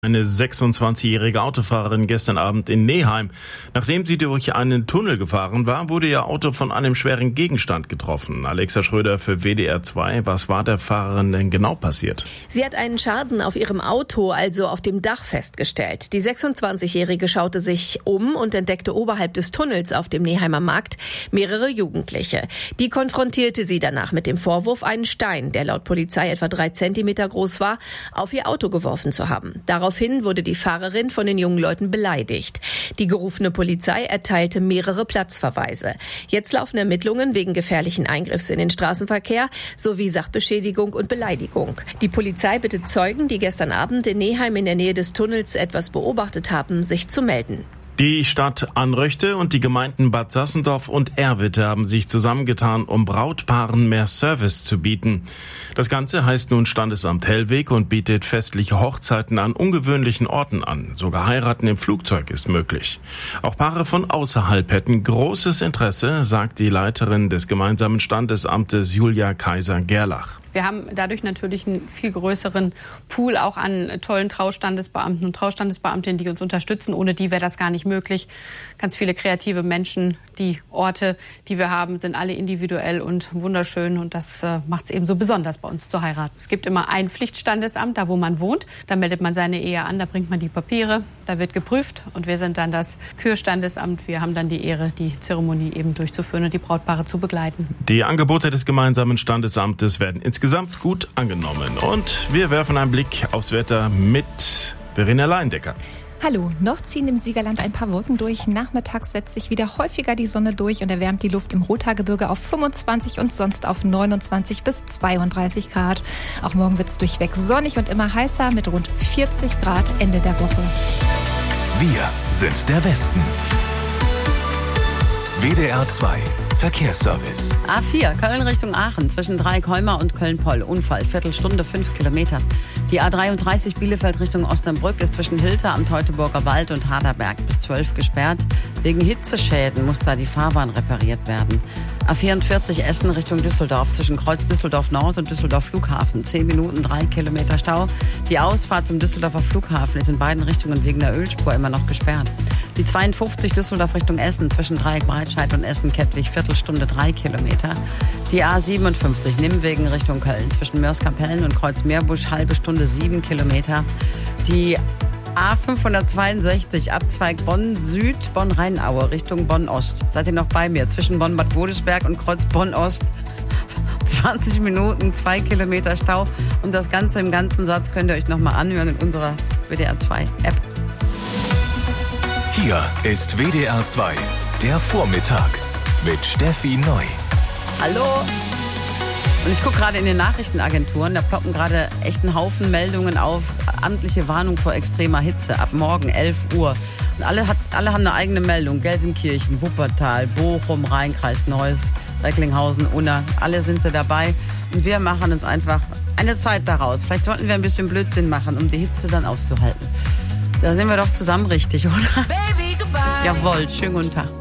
Eine 26-jährige Autofahrerin gestern Abend in Neheim. Nachdem sie durch einen Tunnel gefahren war, wurde ihr Auto von einem schweren Gegenstand getroffen. Alexa Schröder für WDR 2. Was war der Fahrerin denn genau passiert? Sie hat einen Schaden auf ihrem Auto, also auf dem Dach, festgestellt. Die 26-jährige schaute sich um und entdeckte oberhalb des Tunnels auf dem Neheimer Markt mehrere Jugendliche. Die konfrontierte sie danach mit dem Vorwurf, einen Stein, der laut Polizei etwa 3 Zentimeter groß war, auf ihr Auto geworfen zu haben. Daraufhin wurde die Fahrerin von den jungen Leuten beleidigt. Die gerufene Polizei erteilte mehrere Platzverweise. Jetzt laufen Ermittlungen wegen gefährlichen Eingriffs in den Straßenverkehr sowie Sachbeschädigung und Beleidigung. Die Polizei bittet Zeugen, die gestern Abend in Neheim in der Nähe des Tunnels etwas beobachtet haben, sich zu melden. Die Stadt Anröchte und die Gemeinden Bad Sassendorf und Erwitte haben sich zusammengetan, um Brautpaaren mehr Service zu bieten. Das Ganze heißt nun Standesamt Hellweg und bietet festliche Hochzeiten an ungewöhnlichen Orten an. Sogar Heiraten im Flugzeug ist möglich. Auch Paare von außerhalb hätten großes Interesse, sagt die Leiterin des gemeinsamen Standesamtes Julia Kaiser-Gerlach. Wir haben dadurch natürlich einen viel größeren Pool auch an tollen Traustandesbeamten und Traustandesbeamtinnen, die uns unterstützen. Ohne die wäre das gar nicht möglich. Ganz viele kreative Menschen. Die Orte, die wir haben, sind alle individuell und wunderschön. Und das macht es eben so besonders, bei uns zu heiraten. Es gibt immer ein Pflichtstandesamt, da wo man wohnt. Da meldet man seine Ehe an, da bringt man die Papiere, da wird geprüft. Und wir sind dann das Kürstandesamt. Wir haben dann die Ehre, die Zeremonie eben durchzuführen und die Brautpaare zu begleiten. Die Angebote des gemeinsamen Standesamtes werden insgesamt gut angenommen. Und wir werfen einen Blick aufs Wetter mit Verena Leindecker. Hallo, noch ziehen im Siegerland ein paar Wolken durch. Nachmittags setzt sich wieder häufiger die Sonne durch und erwärmt die Luft im Rothaargebirge auf 25 und sonst auf 29 bis 32 Grad. Auch morgen wird es durchweg sonnig und immer heißer mit rund 40 Grad Ende der Woche. Wir sind der Westen. WDR 2 Verkehrsservice. A4, Köln Richtung Aachen, zwischen Dreieck-Heumar und Köln-Poll. Unfall, Viertelstunde, 5 Kilometer. Die A33 Bielefeld Richtung Osnabrück ist zwischen Hilter am Teutoburger Wald und Haderberg bis 12 gesperrt. Wegen Hitzeschäden muss da die Fahrbahn repariert werden. A44 Essen Richtung Düsseldorf, zwischen Kreuz Düsseldorf Nord und Düsseldorf Flughafen. 10 Minuten, 3 Kilometer Stau. Die Ausfahrt zum Düsseldorfer Flughafen ist in beiden Richtungen wegen der Ölspur immer noch gesperrt. Die 52 Düsseldorf Richtung Essen, zwischen Dreieck Breitscheid und Essen-Kettwig, Viertelstunde, 3 Kilometer. Die A57 Nimwegen Richtung Köln, zwischen Mörs-Kapellen und Kreuz-Meerbusch, halbe Stunde, 7 Kilometer. Die A562 Abzweig Bonn-Süd, Bonn-Rheinaue Richtung Bonn-Ost. Seid ihr noch bei mir? Zwischen Bonn-Bad Godesberg und Kreuz Bonn-Ost. 20 Minuten, 2 Kilometer Stau. Und das Ganze im ganzen Satz könnt ihr euch nochmal anhören in unserer WDR 2 App. Hier ist WDR 2, der Vormittag mit Steffi Neu. Hallo! Und ich gucke gerade in den Nachrichtenagenturen, da ploppen gerade echt einen Haufen Meldungen auf. Amtliche Warnung vor extremer Hitze ab morgen 11 Uhr. Und alle haben eine eigene Meldung. Gelsenkirchen, Wuppertal, Bochum, Rheinkreis, Neuss, Recklinghausen, Unna. Alle sind sie dabei. Und wir machen uns einfach eine Zeit daraus. Vielleicht sollten wir ein bisschen Blödsinn machen, um die Hitze dann auszuhalten. Da sind wir doch zusammen richtig, oder? Baby, goodbye. Jawohl, schönen guten Tag.